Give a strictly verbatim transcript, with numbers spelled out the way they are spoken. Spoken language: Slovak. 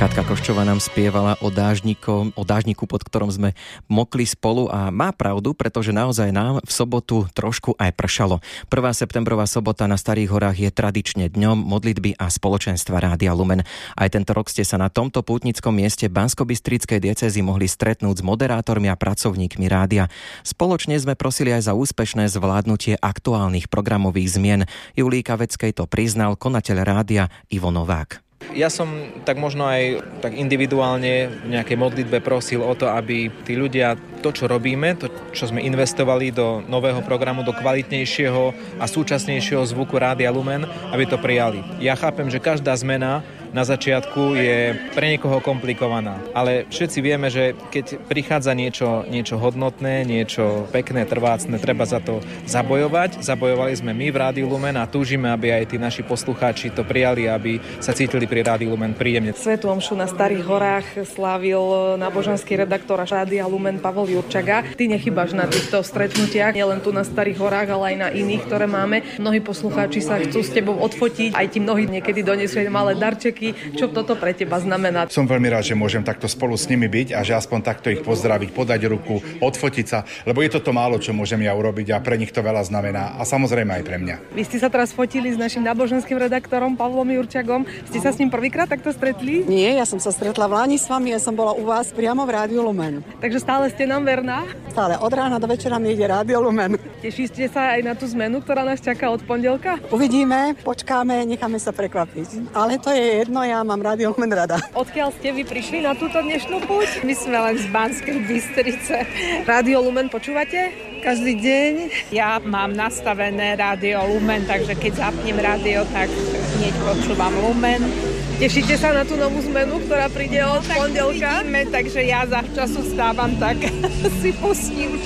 Katka Koščová nám spievala o dážniku, o dážniku, pod ktorom sme mokli spolu a má pravdu, pretože naozaj nám v sobotu trošku aj pršalo. prvá septembrová sobota na Starých horách je tradične dňom modlitby a spoločenstva Rádia Lumen. Aj tento rok ste sa na tomto pútnickom mieste Banskobystrickej diecézy mohli stretnúť s moderátormi a pracovníkmi rádia. Spoločne sme prosili aj za úspešné zvládnutie aktuálnych programových zmien. Julíka Veckej to priznal konateľ rádia Ivo Novák. Ja som tak možno aj tak individuálne v nejakej modlitbe prosil o to, aby tí ľudia to, čo robíme, to, čo sme investovali do nového programu, do kvalitnejšieho a súčasnejšieho zvuku Rádia Lumen, aby to prijali. Ja chápem, že každá zmena na začiatku je pre niekoho komplikovaná. Ale všetci vieme, že keď prichádza niečo, niečo hodnotné, niečo pekné, trvácne, treba za to zabojovať. Zabojovali sme my v Rádiu Lumen a túžime, aby aj tí naši poslucháči to prijali, aby sa cítili pri Rádiu Lumen príjemne. Svätú omšu na Starých horách slávil náboženský redaktor Rádia Lumen Pavol Jurčaga. Ty nechybáš na týchto stretnutiach, nielen tu na Starých horách, ale aj na iných, ktoré máme. Mnohí poslucháči sa chcú s tebou odfotiť, aj ti mnohí niekedy donesú malé darčeky. Čo toto pre teba znamená? Som veľmi rád, že môžem takto spolu s nimi byť a že aspoň takto ich pozdraviť, podať ruku, odfotiť sa, lebo je to to málo, čo môžem ja urobiť a pre nich to veľa znamená a samozrejme aj pre mňa. Vy ste sa teraz fotili s našim náboženským redaktorom Pavlom Jurčagom. Ste sa s ním prvýkrát takto stretli? Nie, ja som sa stretla v Lani s vami, ja som bola u vás priamo v Rádiu Lumen. Takže stále ste nám verná? Stále od rána do večera mi ide Rádio Lumen. Tešíte sa aj na tú zmenu, ktorá nás čaká od pondelka? Uvidíme, počkáme, necháme sa prekvapiť. Ale to je jedno, ja mám Rádio Lumen rada. Odkiaľ ste vy prišli na túto dnešnú púť? My sme len z Banskej Bystrice. Rádio Lumen počúvate? Každý deň. Ja mám nastavené Rádio Lumen, takže keď zapnem rádio, tak hneď počúvam Lumen. Tešíte sa na tú novú zmenu, ktorá príde od no, tak pondelka? Vidíme, takže ja zavčasu stávam, tak si pustím.